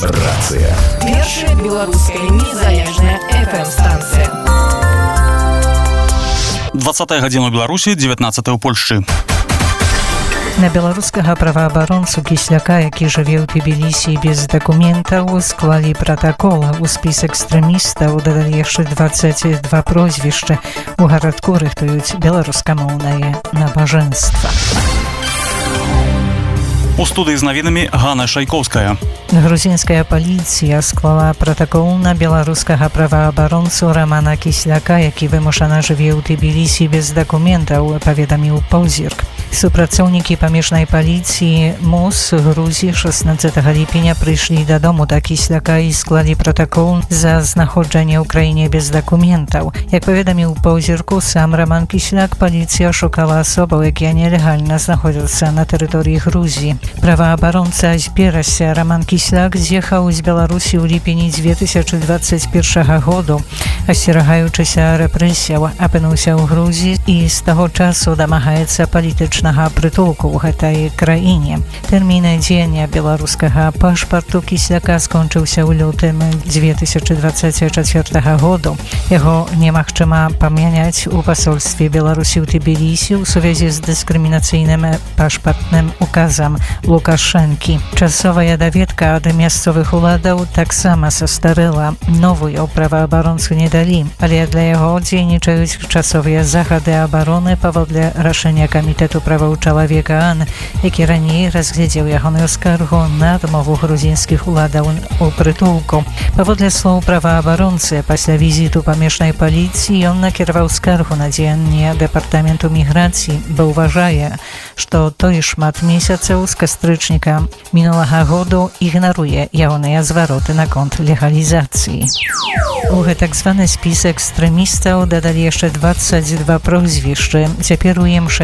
Рацыя. Першая беларуская незалежная FM-станцыя. 20 гадзіна ў Беларусі, 19 у Польшчы. На беларускага праваабаронцу Кісляка, які жыве ў Тбілісі без дакументаў, склалі пратакол. У спіс экстрэмістаў дадалі яшчэ 22 прозвішчы. У гарадку рыхтуюць беларускамоўнае набажэнства. У студыі з навінамі Ганна Шайкоўская. Грузінская паліцыя склала пратакол на беларускага праваабаронцу Рамана Кісляка, які вымушана жыве ў Тбілісі без дакументаў, паведаміў Паўзірк. Супрацоўнікі памежнай паліцыі МОЗ Грузіі 16 ліпеня прыйшлі дадому да Кісляка і склалі пратакол за знаходжанне ў краіне без дакументаў. Як паведаміў Паўзірку сам Раман Кісляк, паліцыя шукала асобаў, якія нелегальна знаходзяцца на тэрыторыі Грузіі. Праваабаронца зберася Раман Кісляк з'ехаў з Беларусі ў ліпені 2021 году. Асцерагаючыся рэпрэсіяў, апынуўся ў Грузіі і з таго часу дамагаецца палітычнага прытулку ў гэтай краіне. Тэрмін дзеяння беларускага пашпарту Кісляка скончыўся ў лютым 2024 году. Яго немагчыма памяняць у пасольстве Беларусі ў Тбілісі ў сувязі з дыскрымінацыйным пашпартным указам Лукашэнкі. Часовая даведка ад мясцовых уладаў таксама састарэла. Новую праваабаронцу не далі, але для яго дзейнічаюць часовыя захады абароны паводле рашэння камітэту правоў чалавека АН, які раней разглядзеў ягоную скаргу на адмову грузінскіх уладаў у прытулку. Паводле слоў праваабаронцы, пасля візіту памежнай паліцыі ён накіраваў скаргу на дзеянне дэпартаменту міграцыі, бо ўважае, што той шмат месяцаў з кастрычніка мінулага году ігнаруе ягоныя звароты наконт легалізацыі. У так званы спіс экстрэмістаў дадалі яшчэ 22 прозвішчы. Цяпер у ім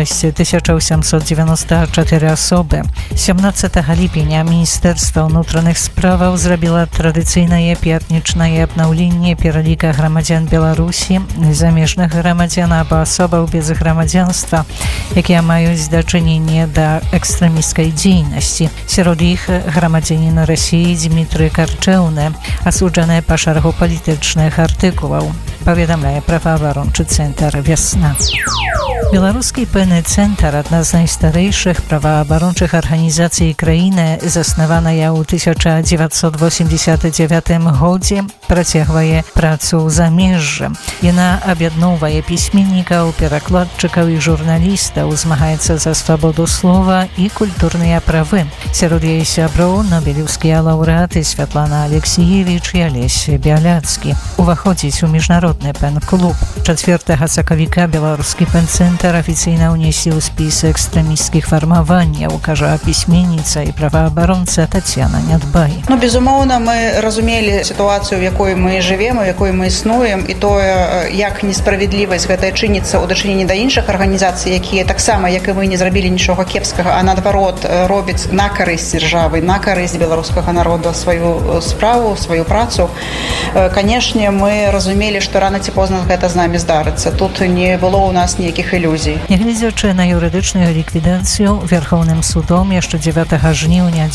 6894 асобы. 17 ліпеня Міністэрства ўнутраных справаў зрабіла традыцыйнае пятнічнае абнаўленне пераліка грамадзян Беларусі, замежных грамадзян або асобаў без грамадзянства, якія маюць дачыненне да экстрэмісцкай дзейнасці. Сярод іх грамадзянін Расіі Дмітрый Карчэўны, асуджаны па шэрагу палітычных артыкулаў, паведамляе праваабарончы цэнтр «Вясна». Беларускі пэўны цэнтр, адна з найстарэйшых праваабарончых арганізацый краіны, заснаваная ў 1989 годзе, працягвае працу ў замежжы. Яна аб'ядноўвае пісьменнікаў, перакладчыкаў і журналістаў, змагаецца за свабоду слова і культурныя правы. Сярод яе сяброў нобелеўскія лаўрэаты Святлана Алексіевіч і Алесь Бяляцкі. Уваходзіць у міжнародны пэн-клуб. 4 сакавіка беларускі пэн-цэнтр афіцыйна ўнесіў у спіс экстрэмісцкіх фармаванняў, кажа пісьменніца і праваабаронца Тацяна Нядбай. Безумоўна, мы разумелі сітуацыю, в якой мы жывем, у якой мы існуем, і тое, як несправядлівасць гэтая чыніцца ў дачыненні да іншых арганізацый, якія таксама, як і мы, не зрабілі нічога кепскага, а наадварот робяць на карысць дзяржавы, на карысць беларускага народа сваю справу, сваю працу. Канешне, мы разумелі, што рана ці позна гэта з намі здарыцца. Тут не было ў нас ніякіх ілюзій. Нягледзячы на юрыдычную ліквідацыю, Верховным судом яшчэ 9 жніўня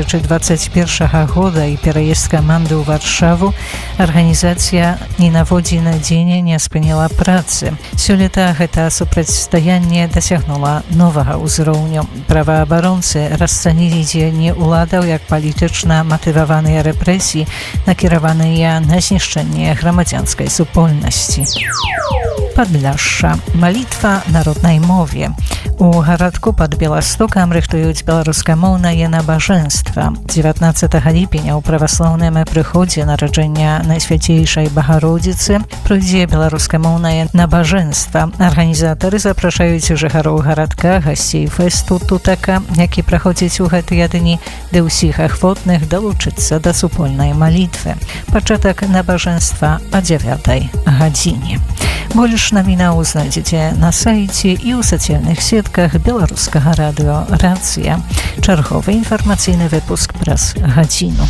2021 года і пераезд каманды ў Варшаву, арганізацыя ні на водзін дзень не спыніла працы. Сёлета гэта супрацьстаянне дасягнула новага ўзроўню. Праваабаронцы расцанілі дзеянні ўладаў як палітычна матываваныя рэпрэсіі, накіраваныя на знішчэнне грамадзянскай супольнасці. Падляшша. Малітва народнай мове. У гарадку пад Беластокам рыхтуюць беларускамоўнае набажэнства. 19 ліпеня ў праваслаўным прыходзе нараджэння Найсвяцейшай Багародзіцы пройдзе беларускамоўнае набажэнства. Арганізатары запрашаюць жыхароў гарадка, гасцей фэсту тутака, які праходзіць у гэтыя дні, ды ўсіх ахвотных далучыцца да супольнай малітвы. Пачатак набажэнства о 9 гадзіне. Больш навінаў знайдзеце на сайце і ў сацыяльных сетках беларускага радыё «Рацыя». Чарговы інфармацыйны выпуск праз гадзіну.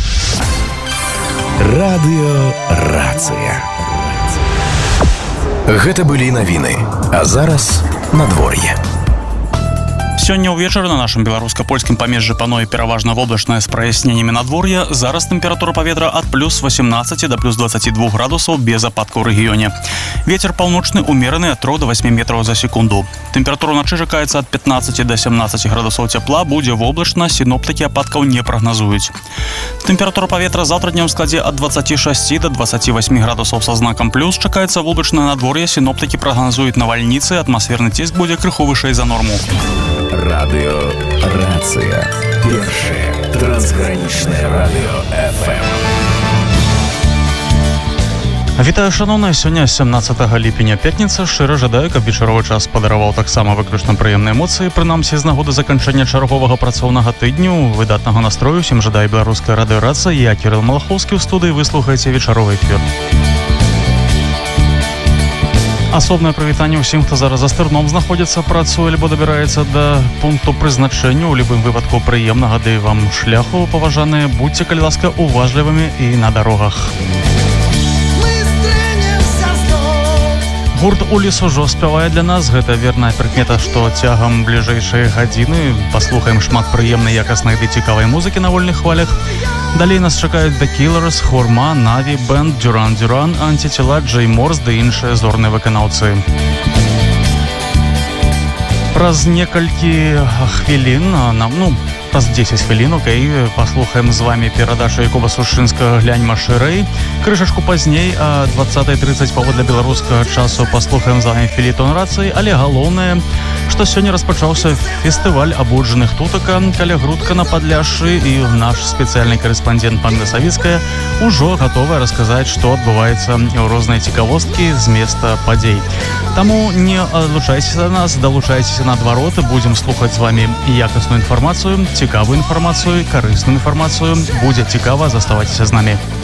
Радыё «Рацыя». Гэта былі навіны, а зараз надвор'е. Сёння ўвечары на нашым беларуска-польскім памежжы пануе пераважна воблачнае з праясненнямі надвор'я. Зараз тэмпература паветра ад плюс 18 да плюс 22 градусаў без ападкаў у рэгіёне. Вецер паўночны умераны ад 3 до 8 метраў за секунду. Тэмпература ўначы чакаецца ад 15 до 17 градусаў цяпла, будзе воблачна, сіноптыкі ападкаў не прагназуюць. Тэмпература паветра заўтра днём складзе ад 26 до 28 градусаў са знакам плюс. Чакаецца воблачнае надвор'е, сіноптыкі прагназуюць навальніцы, атмасферны ціск будзе крыху вышэй за норму. Радио «Рация». Первое трансграничное радио ФМ. Вітаю, шановныя, сёння 17 ліпеня пятніца. Шчыра жадаю, каб вечаровы час падараваў таксама выключна прыемныя эмоцыі, прынамсі з нагоды заканчэння чарговага працоўнага тыдню. Выдатнага настрою усім жадаю беларуская радыё «Рацыя». Я Кірыл Малахоўскі ў студыі, вы слухаеце вечаровы эфір. Асобнае прывітанне ўсім, хто зараз за стырном знаходзіцца, працуе альбо дабіраецца да пункту прызначэння. У любым выпадку прыемнага ды вам шляху, паважаныя. Будьце, калі ласка, уважлівымі і на дарогах. Гурт «Улис» ужо спявае для нас. Гэта верная прыкмета, што цягам бліжэйшай гадзіны паслухаем шмат прыемнай, якаснай ды цікавай музыкі на вольных хвалях. Далей нас чакаюць The Killers, Хурма, Наві, Бэнд, Дюран Дюран, Антитела, Джей Морс ды іншыя зорныя выканаўцы. Праз некалькі хвілін праз 10 хвілін, паслухаем з вами перадачу Якуба Сушынскага «Гляньма шырэй». Крышачку пазней, а 20:30 паводле беларускага часу паслухаем з вами фелетон рацыі, але галоўнае, што сёння распачаўся фестываль абуджаных тутака каля Грудка на Падляшшы, і наш спецыяльны карэспандэнт Магда Савіцкая ўжо гатовая расказаць, што адбываецца ў розныя цікавосткі з места падзей. Таму не адлучайцеся да нас, далучайцеся наадварот, будзем слухаць з вами якасную інфармацыю, цікавую інфармацыю, карысную інфармацыю. Будзе цікава, заставайцеся з намі.